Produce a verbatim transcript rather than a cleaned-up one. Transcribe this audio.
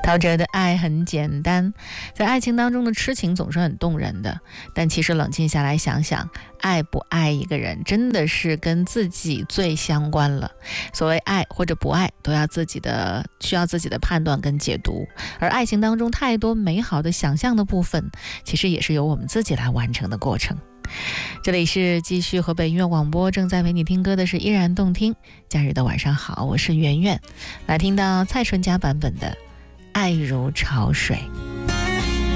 陶喆的爱很简单，在爱情当中的痴情总是很动人的，但其实冷静下来想想，爱不爱一个人真的是跟自己最相关了。所谓爱或者不爱，都要自己的需要自己的判断跟解读，而爱情当中太多美好的想象的部分，其实也是由我们自己来完成的过程。这里是继续河北音乐广播，正在陪你听歌的是依然动听。假日的晚上好，我是圆圆，来听到蔡淳佳版本的爱如潮水。